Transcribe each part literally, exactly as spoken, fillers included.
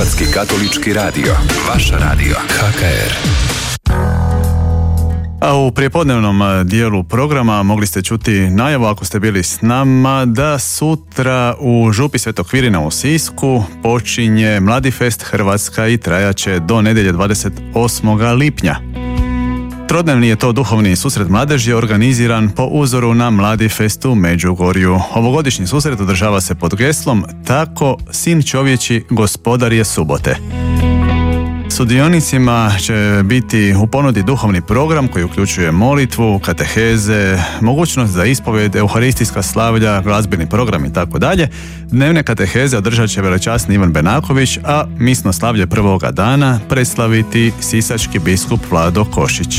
Hrvatski katolički radio. Vaša radio. H K R. A u prijepodnevnom dijelu programa mogli ste čuti najavu, ako ste bili s nama, da sutra u župi Svetog Kvirina u Sisku počinje Mladifest Hrvatska i trajaće do nedjelje dvadeset osmog lipnja. Trodnevni je to duhovni susret mladeži organiziran po uzoru na Mladifest u Međugorju. Ovogodišnji susret održava se pod geslom Tako sin čovječi gospodar je subote. Sudionicima će biti u ponudi duhovni program koji uključuje molitvu, kateheze, mogućnost za ispovjed, euharistijska slavlja, glazbeni program i tako dalje. Dnevne kateheze održat će velečasni Ivan Benaković, a misno slavlje prvoga dana predstaviti sisački biskup Vlado Košić.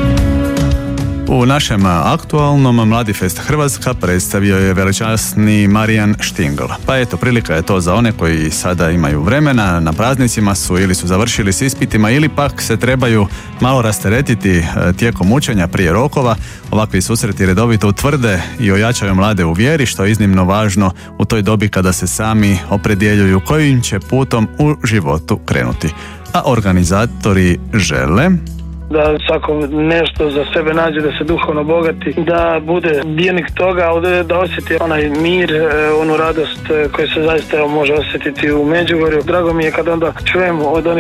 U našem aktualnom Mladifest Hrvatska predstavio je velečasni Marijan Štingl. Pa eto, prilika je to za one koji sada imaju vremena, na praznicima su ili su završili s ispitima ili pak se trebaju malo rasteretiti tijekom učenja prije rokova. Ovakvi susreti redovito utvrde i ojačaju mlade u vjeri, što je iznimno važno u toj dobi kada se sami opredjeljuju kojim će putom u životu krenuti. A organizatori žele da svako nešto za sebe nađe, da se duhovno bogati, da bude dionik toga, da osjeti onaj mir, onu radost koju se zaista može osjetiti u Međugorju. Drago mi je kad onda čujem od onih